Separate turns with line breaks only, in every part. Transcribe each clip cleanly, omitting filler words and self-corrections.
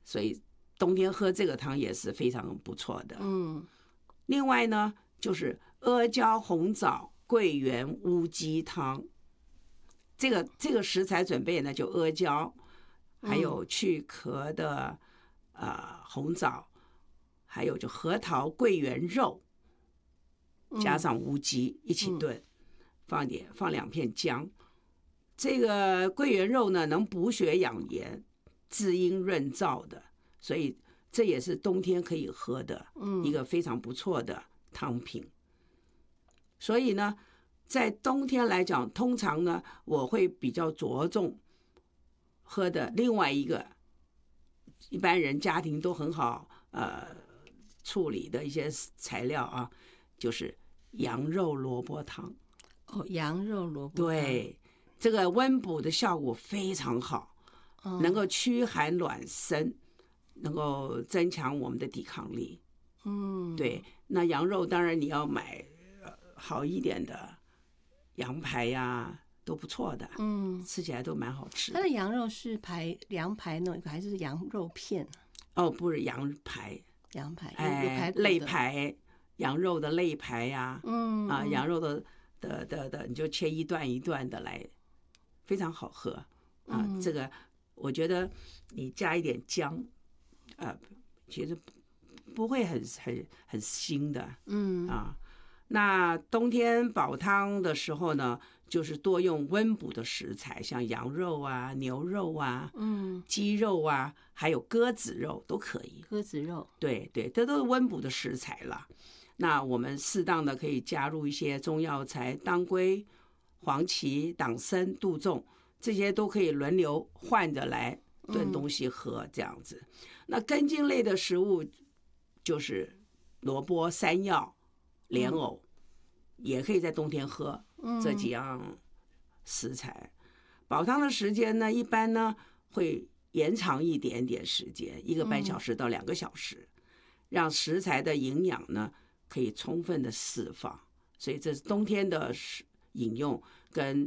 所以冬天喝这个汤也是非常不错的。另外呢，就是阿胶红枣桂圆乌鸡汤。这个食材准备呢，就阿胶，还有去壳的红枣，还有就核桃桂圆肉，加上乌鸡一起炖，放2片姜。这个桂圆肉呢，能补血养颜、滋阴润燥的，所以这也是冬天可以喝的一个非常不错的汤品。所以呢，在冬天来讲，通常呢，我会比较着重喝的另外一个一般人家庭都很好处理的一些材料啊，就是羊肉萝卜汤。
羊肉萝卜汤，
对，这个温补的效果非常好，能够驱寒暖身，能够增强我们的抵抗力。对，那羊肉当然你要买好一点的羊排呀，都不错的，吃起来都蛮好吃的。
它的羊肉是羊排那个还是羊肉片？
不是羊排，肋排，羊肉的肋排呀，羊肉的你就切一段一段的来，非常好喝啊。这个我觉得你加一点姜，其实不会很腥的，那冬天煲汤的时候呢，就是多用温补的食材，像羊肉啊、牛肉啊、鸡肉啊，还有鸽子肉都可以。
鸽子肉，
对，这都是温补的食材了。那我们适当的可以加入一些中药材，当归、黄芪、党参、杜仲，这些都可以轮流换着来炖东西喝，这样子。那根茎类的食物就是萝卜、山药、莲藕，也可以在冬天喝这几样食材。煲汤的时间呢，一般呢会延长一点点时间，1个半小时到2个小时，让食材的营养呢可以充分的释放。所以这是冬天的饮用跟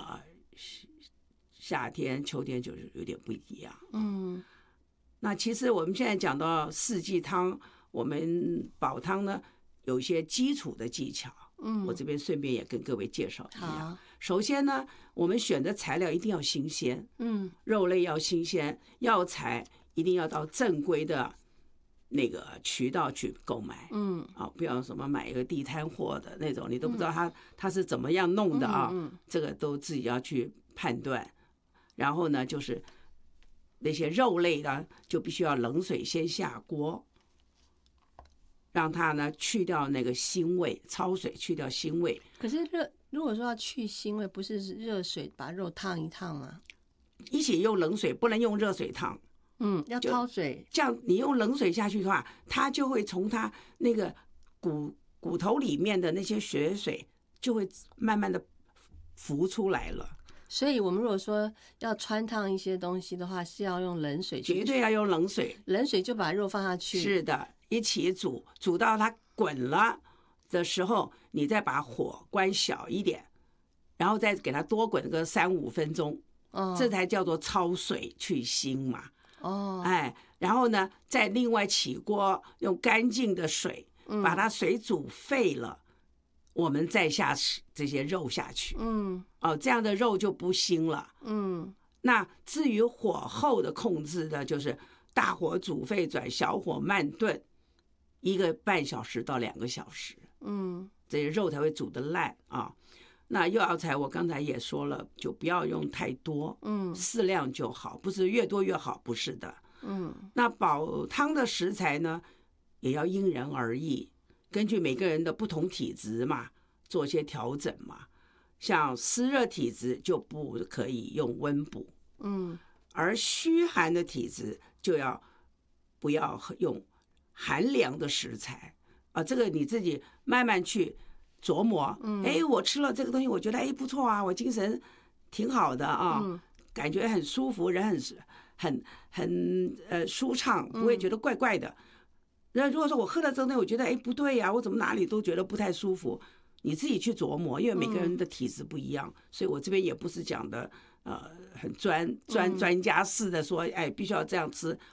夏天、秋天就是有点不一样。那其实我们现在讲到四季汤，我们煲汤呢有一些基础的技巧，我这边顺便也跟各位介绍一下。首先呢，我们选的材料一定要新鲜，肉类要新鲜，药材一定要到正规的那个渠道去购买，不要什么买一个地摊货的那种，你都不知道它是怎么样弄的啊，这个都自己要去判断。然后呢，就是那些肉类呢，就必须要冷水先下锅，让它呢去掉那个腥味，焯水去掉腥味。
可是如果说要去腥味，不是热水把肉烫一烫吗？
一起用冷水，不能用热水烫。
要焯水。这
样你用冷水下去的话，它就会从它那个骨头里面的那些血水就会慢慢的浮出来了。
所以我们如果说要汆烫一些东西的话，是要用冷水去，
绝对要用冷水，
冷水就把肉放下去。
是的，一起煮，煮到它滚了的时候，你再把火关小一点，然后再给它多滚个3-5分钟，这才叫做焯水去腥嘛。然后呢，再另外起锅，用干净的水把它水煮沸了，我们再下这些肉下去，这样的肉就不腥了。那至于火候的控制呢，就是大火煮沸转小火慢炖1个半小时到2个小时，这些肉才会煮得烂啊。那药材我刚才也说了，就不要用太多，适量就好，不是越多越好，不是的。那煲汤的食材呢，也要因人而异，根据每个人的不同体质嘛，做一些调整嘛。像湿热体质就不可以用温补，而虚寒的体质就不要用寒凉的食材啊。这个你自己慢慢去琢磨。我吃了这个东西，我觉得不错啊，我精神挺好的啊，感觉很舒服，人很舒畅，不会觉得怪怪的。那如果说我喝了这个东西，我觉得不对呀，我怎么哪里都觉得不太舒服，你自己去琢磨，因为每个人的体质不一样，所以我这边也不是讲的很专家式的说必须要这样吃，